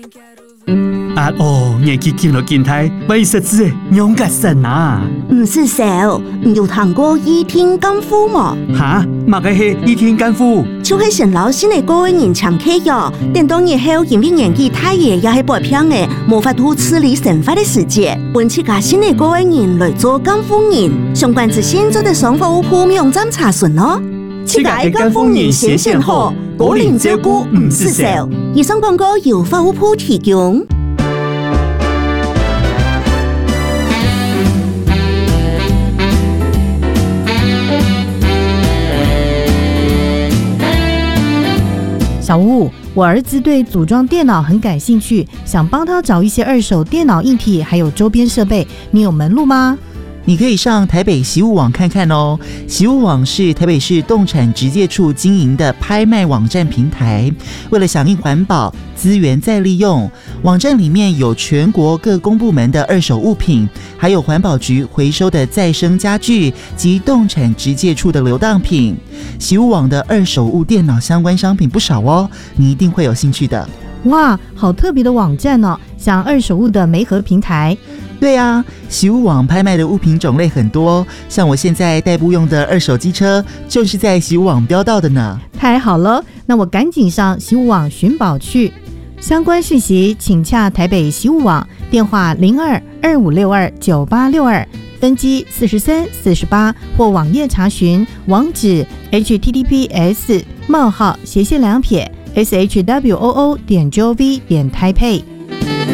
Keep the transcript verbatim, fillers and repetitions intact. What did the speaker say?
啊哦，年纪轻了健态，为实质勇敢神啊！ 唔是少，你有听过倚天干夫吗？ 哈，嘛个是倚天干夫， 就是成老新的个人常客哟。等到日后因为年纪太爷也系白偏的，无法度处理神法的世界，本次家新的个人来做干夫人，相关之现在的商法铺网站查询哦。 这个干夫人先选好，个人照顾唔是少。 以上广告由法务部提供。 小吴，我儿子对组装电脑很感兴趣，想帮他找一些二手电脑硬体还有周边设备，你有门路吗？ 你可以上台北习物网看看哦。习物网是台北市动产直介处经营的拍卖网站平台，为了响应环保、资源再利用，网站里面有全国各公部门的二手物品，还有环保局回收的再生家具及动产直介处的流当品。习物网的二手物电脑相关商品不少哦，你一定会有兴趣的。 哇，好特别的网站哦，像二手物的媒合平台。 对啊，习物网拍卖的物品种类很多，像我现在代步用的二手机车就是在习物网标到的呢。 太好了，那我赶紧上习物网寻宝去。相关讯息请洽台北习物网，电话零二二五六二九八六二，分机四十三、四十八，或网页查询，网址 h t t p s 冒号斜线两撇 s h w o o 点 g o v 点台北。